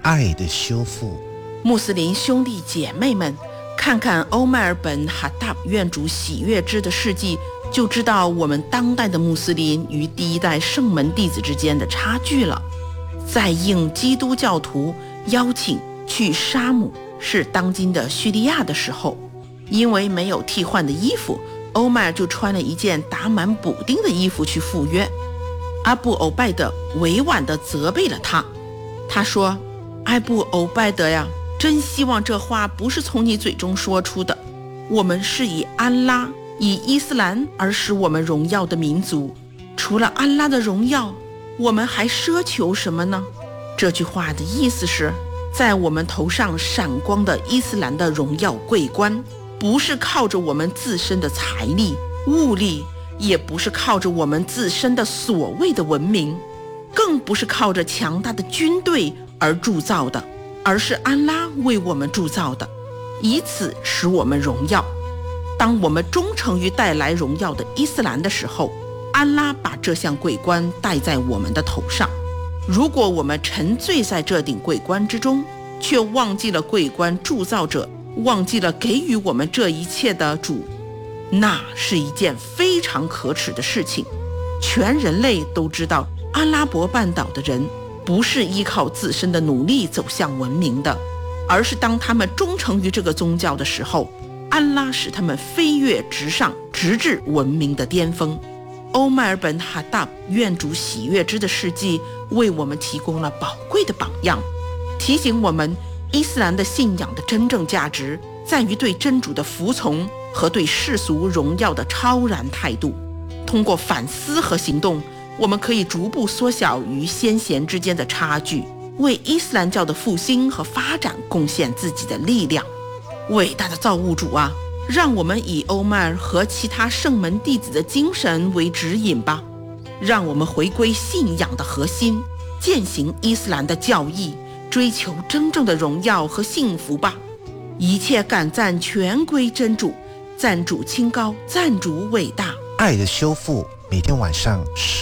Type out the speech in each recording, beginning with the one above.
爱的修复。 穆斯林兄弟姐妹们，看看欧麦尔本哈达愿主喜悦之的事迹，就知道我们当代的穆斯林与第一代圣门弟子之间的差距了。在应基督教徒邀请去沙姆，是当今的叙利亚的时候，因为没有替换的衣服，欧麦尔就穿了一件打满补丁的衣服去赴约。阿布欧拜德委婉地责备了他，他说：阿布欧拜德呀，真希望这话不是从你嘴中说出的。我们是以安拉、以伊斯兰而使我们荣耀的民族，除了安拉的荣耀，我们还奢求什么呢？这句话的意思是，在我们头上闪光的伊斯兰的荣耀桂冠，不是靠着我们自身的财力、物力，也不是靠着我们自身的所谓的文明，更不是靠着强大的军队而铸造的，而是安拉为我们铸造的，以此使我们荣耀。当我们忠诚于带来荣耀的伊斯兰的时候，安拉把这项桂冠戴在我们的头上。如果我们沉醉在这顶桂冠之中，却忘记了桂冠铸造者，忘记了给予我们这一切的主，那是一件非常可耻的事情。全人类都知道，阿拉伯半岛的人不是依靠自身的努力走向文明的，而是当他们忠诚于这个宗教的时候，安拉使他们飞跃直上，直至文明的巅峰。欧麦尔本哈达愿主喜悦之的事迹为我们提供了宝贵的榜样，提醒我们伊斯兰的信仰的真正价值在于对真主的服从和对世俗荣耀的超然态度。通过反思和行动，我们可以逐步缩小与先贤之间的差距，为伊斯兰教的复兴和发展贡献自己的力量。伟大的造物主啊，让我们以欧麦尔和其他圣门弟子的精神为指引吧，让我们回归信仰的核心，践行伊斯兰的教义，追求真正的荣耀和幸福吧。一切感赞全归真主，赞主清高，赞主伟大。 爱的修复每天晚上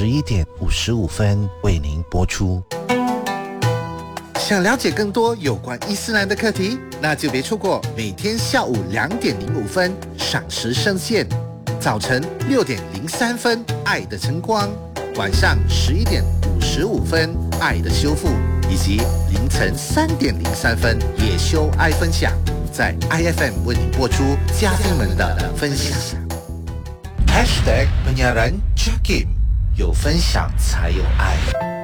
11:55为您播出。 想了解更多有关伊斯兰的课题，那就别错过每天下午2:05赏时圣线，早晨6:03爱的晨光，晚上11:55爱的修复，以及凌晨3:03野修爱分享，在 IFM 为你播出嘉宾们的分享。 #penyiaran Jakim， 有分享才有爱。